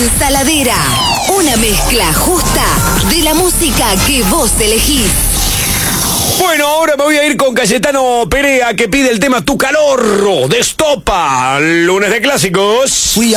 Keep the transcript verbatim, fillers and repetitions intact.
Ensaladera. Una mezcla justa de la música que vos elegís. Bueno, ahora me voy a ir con Cayetano Perea, que pide el tema Tu Calor de Estopa. Lunes de clásicos. Fui